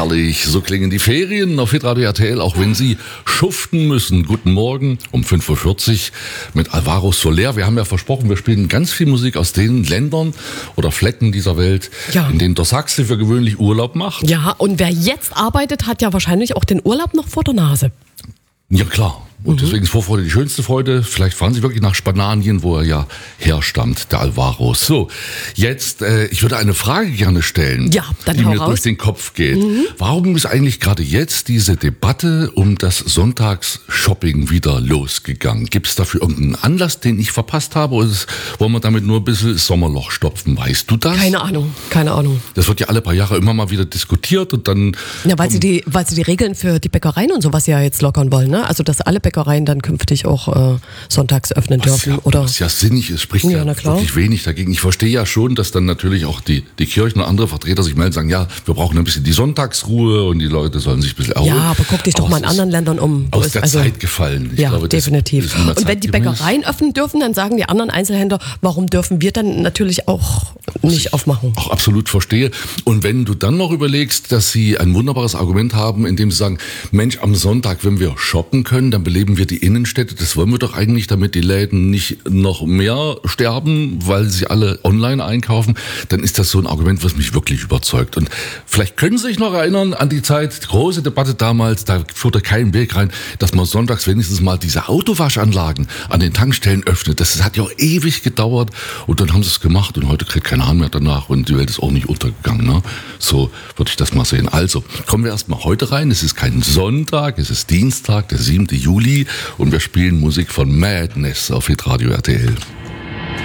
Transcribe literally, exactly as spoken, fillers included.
herrlich. So klingen die Ferien auf Hitradio R T L, auch wenn Sie schuften müssen. Guten Morgen um fünf Uhr vierzig mit Alvaro Soler. Wir haben ja versprochen, wir spielen ganz viel Musik aus den Ländern oder Flecken dieser Welt, ja. in denen der Sachse für gewöhnlich Urlaub macht. Ja, und wer jetzt arbeitet, hat ja wahrscheinlich auch den Urlaub noch vor der Nase. Ja, klar. Und mhm. deswegen ist Vorfreude die schönste Freude. Vielleicht fahren Sie wirklich nach Spanien, wo er ja herstammt, der Alvaro. So, jetzt, äh, ich würde eine Frage gerne stellen, ja, dann die hau mir raus. durch den Kopf geht. Mhm. Warum ist eigentlich gerade jetzt diese Debatte um das Sonntagsshopping wieder losgegangen? Gibt es dafür irgendeinen Anlass, den ich verpasst habe? Oder ist, wollen wir damit nur ein bisschen Sommerloch stopfen? Weißt du das? Keine Ahnung, keine Ahnung. Das wird ja alle paar Jahre immer mal wieder diskutiert und dann... Ja, weil sie die, weil sie die Regeln für die Bäckereien und sowas ja jetzt lockern wollen, ne? Also, dass alle Bäckereien dann künftig auch äh, sonntags öffnen was dürfen. Ja, oder was ja sinnig ist, spricht ja, ja wirklich wenig dagegen. Ich verstehe ja schon, dass dann natürlich auch die, die Kirchen und andere Vertreter sich melden und sagen, ja, wir brauchen ein bisschen die Sonntagsruhe und die Leute sollen sich ein bisschen erholen. Ja, aber guck dich doch aber mal in anderen Ländern um. Aus ist, der also, Zeit gefallen. Ich ja, glaube, das definitiv. ist Und wenn die Bäckereien öffnen dürfen, dann sagen die anderen Einzelhändler, warum dürfen wir dann natürlich auch nicht aufmachen? Auch absolut verstehe. Und wenn du dann noch überlegst, dass sie ein wunderbares Argument haben, indem sie sagen, Mensch, am Sonntag, wenn wir shoppen können, dann beleben wir die Innenstädte. Das wollen wir doch eigentlich, damit die Läden nicht noch mehr sterben, weil sie alle online einkaufen. Dann ist das so ein Argument, was mich wirklich überzeugt. Und vielleicht können Sie sich noch erinnern an die Zeit, große Debatte damals, da führte kein Weg rein, dass man sonntags wenigstens mal diese Autowaschanlagen an den Tankstellen öffnet. Das hat ja auch ewig gedauert und dann haben sie es gemacht und heute kriegt kein Hahn mehr danach und die Welt ist auch nicht untergegangen. Ne? So würde ich das mal sehen. Also, kommen wir erstmal heute rein. Es ist kein Sonntag, es ist Dienstag, der siebte Juli und wir spielen Musik von Madness auf Hitradio R T L.